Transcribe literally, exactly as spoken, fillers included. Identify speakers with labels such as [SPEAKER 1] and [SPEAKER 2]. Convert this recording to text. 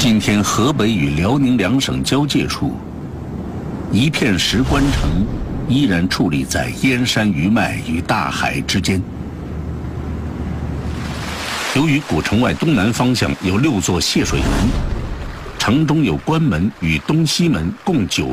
[SPEAKER 1] 今天河北与辽宁两省交界处，一片石棺城依然矗立在燕山余脉与大海之间。由于古城外东南方向有六座泄水门，城中有关门与东西门共九